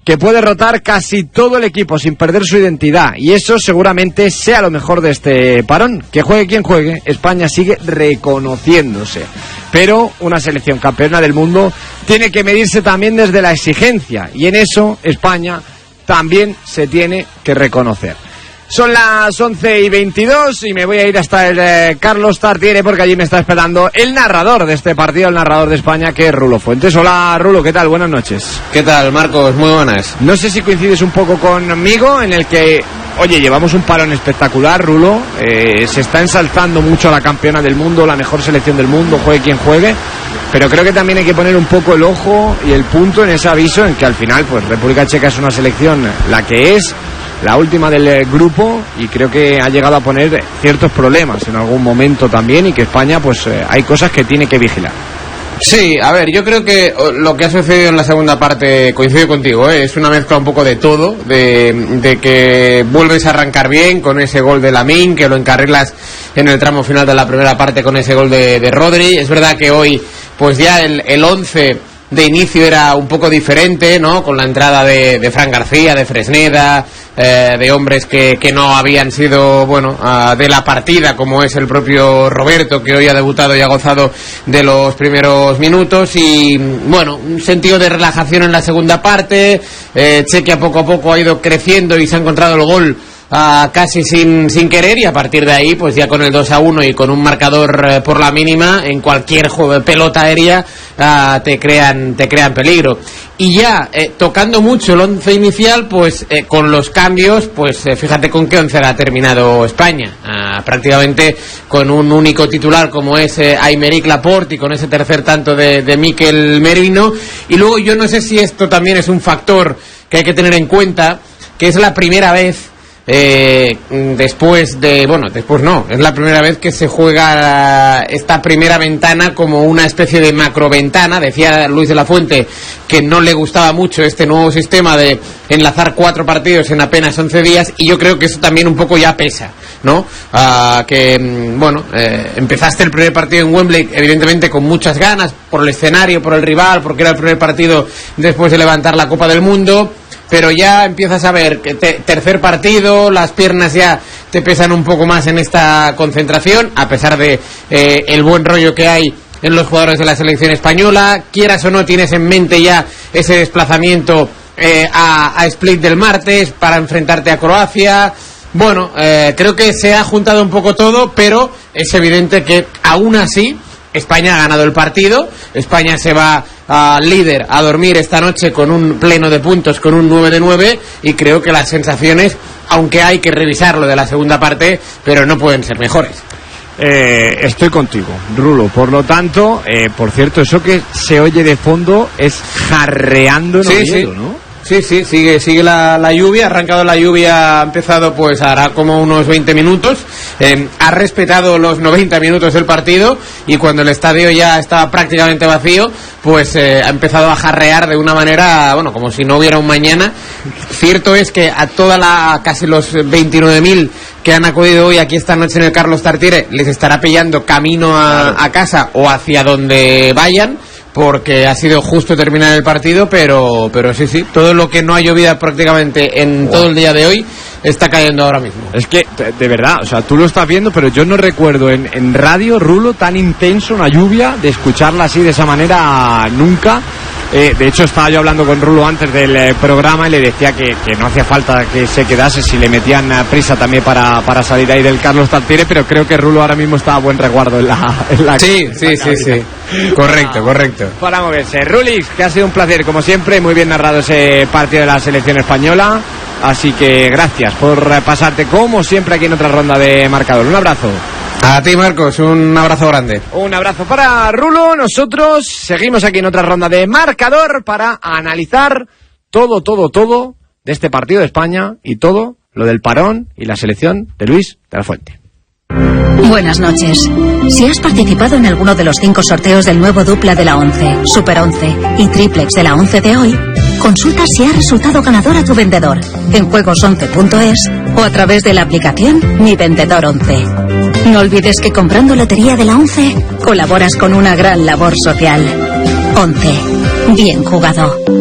que puede rotar casi todo el equipo sin perder su identidad, y eso seguramente sea lo mejor de este parón. Que juegue quien juegue, España sigue reconociéndose, pero una selección campeona del mundo tiene que medirse también desde la exigencia, y en eso España también se tiene que reconocer. Son las 11:22 y me voy a ir hasta el Carlos Tartiere, porque allí me está esperando el narrador de este partido, el narrador de España, que es Rulo Fuentes. Hola Rulo, ¿qué tal? Buenas noches. ¿Qué tal, Marcos? Muy buenas. No sé si coincides un poco conmigo en el que, oye, llevamos un parón espectacular, Rulo, se está ensalzando mucho a la campeona del mundo, la mejor selección del mundo, juegue quien juegue, pero creo que también hay que poner un poco el ojo y el punto en ese aviso en que al final, pues República Checa es una selección la que es, la última del grupo, y creo que ha llegado a poner ciertos problemas en algún momento también, y que España, pues hay cosas que tiene que vigilar. Sí, a ver, yo creo que lo que ha sucedido en la segunda parte, coincido contigo, es una mezcla un poco de todo, de que vuelves a arrancar bien con ese gol de Lamine, que lo encarrilas en el tramo final de la primera parte con ese gol de Rodri. Es verdad que hoy, pues ya el 11 de inicio era un poco diferente, ¿no? Con la entrada de Fran García, de Fresneda, de hombres que no habían sido, bueno, de la partida, como es el propio Roberto, que hoy ha debutado y ha gozado de los primeros minutos, y bueno, un sentido de relajación en la segunda parte. Chequia poco a poco ha ido creciendo y se ha encontrado el gol casi sin querer, y a partir de ahí, pues ya con el 2-1 y con un marcador por la mínima, en cualquier juego de pelota aérea te crean peligro. Y ya tocando mucho el 11 inicial, pues con los cambios, pues fíjate con qué 11 ha terminado España, prácticamente con un único titular como es Aymeric Laporte, y con ese tercer tanto de Mikel Merino. Y luego yo no sé si esto también es un factor que hay que tener en cuenta, que es la primera vez es la primera vez que se juega esta primera ventana como una especie de macroventana. Decía Luis de la Fuente que no le gustaba mucho este nuevo sistema de enlazar 4 partidos en apenas 11 días, y yo creo que eso también un poco ya pesa, ¿no? Empezaste el primer partido en Wembley evidentemente con muchas ganas, por el escenario, por el rival, porque era el primer partido después de levantar la Copa del Mundo, pero ya empiezas a ver que tercer partido, las piernas ya te pesan un poco más en esta concentración, a pesar de el buen rollo que hay en los jugadores de la selección española. Quieras o no, tienes en mente ya ese desplazamiento a Split del martes para enfrentarte a Croacia. Bueno, creo que se ha juntado un poco todo, pero es evidente que aún así España ha ganado el partido. España se va líder a dormir esta noche con un pleno de puntos, con un 9 de 9, y creo que las sensaciones, aunque hay que revisarlo de la segunda parte, pero no pueden ser mejores. Estoy contigo, Rulo. Por lo tanto, por cierto, eso que se oye de fondo es jarreando en Oviedo, ¿no? Sí, sigue la lluvia, ha arrancado la lluvia, ha empezado pues hará como unos 20 minutos, ha respetado los 90 minutos del partido, y cuando el estadio ya estaba prácticamente vacío, pues ha empezado a jarrear de una manera, bueno, como si no hubiera un mañana. Cierto es que a casi los 29.000 que han acudido hoy aquí esta noche en el Carlos Tartiere les estará pillando camino a casa o hacia donde vayan, porque ha sido justo terminar el partido, pero sí, todo lo que no ha llovido prácticamente en todo el día de hoy está cayendo ahora mismo. Es que, de verdad, o sea, tú lo estás viendo, pero yo no recuerdo en radio, Rulo, tan intenso una lluvia, de escucharla así de esa manera nunca. De hecho, estaba yo hablando con Rulo antes del programa y le decía que no hacía falta que se quedase si le metían prisa también para salir ahí del Carlos Tartiere, pero creo que Rulo ahora mismo está a buen resguardo en la Sí. Correcto. Para moverse. Rulix, que ha sido un placer, como siempre, muy bien narrado ese partido de la selección española, así que gracias por pasarte como siempre aquí en otra ronda de marcador. Un abrazo. A ti, Marcos, un abrazo grande. Un abrazo para Rulo. Nosotros seguimos aquí en otra ronda de marcador para analizar todo de este partido de España y todo lo del parón y la selección de Luis de la Fuente. Buenas noches. Si has participado en alguno de los 5 sorteos del nuevo dupla de la 11, Super 11 y triplex de la 11 de hoy, consulta si ha resultado ganador a tu vendedor en juegos11.es o a través de la aplicación Mi Vendedor 11. No olvides que comprando lotería de la 11 colaboras con una gran labor social. 11. Bien jugado.